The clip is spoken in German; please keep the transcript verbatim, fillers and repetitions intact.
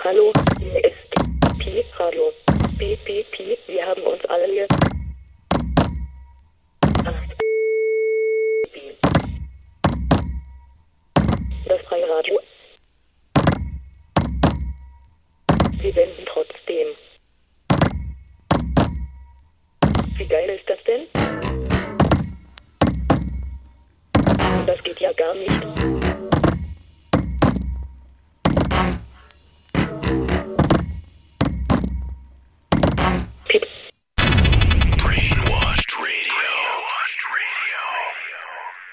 Hallo, hier ist Pi Radio. Pi, Pi, Pi, wir haben uns alle hier. Acht. Pi. Das freie Radio. Wir senden trotzdem. Wie geil ist das denn? Das geht ja gar nicht.